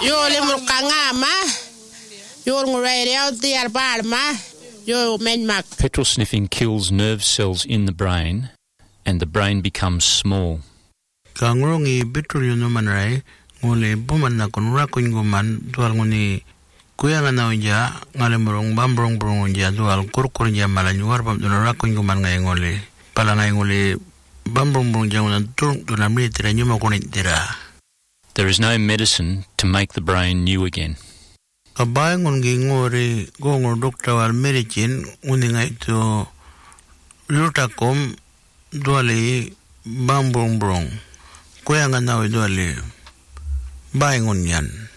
Yo le murkangama. Yo ngurere out there barma. Yo menmak. Petrol sniffing kills nerve cells in the brain and the brain becomes small. Kangrungi petrol no manrai ngole buman na kunra kunguman dual ngoni kuyanga nauja ngale murong bambrong brong ja dual kurkur ja malanyuar pam dunra kunguman ngai ngole palangai ngole bambrong brong ja ngona turung dunamri tira nyuma kunitira. There is no medicine to make the brain new again. Kabay ngungi ngore gongor doktor wal medicine nguni ngai to lutakom duale bambrong brong kuyanga nawi duale bay ngun yan.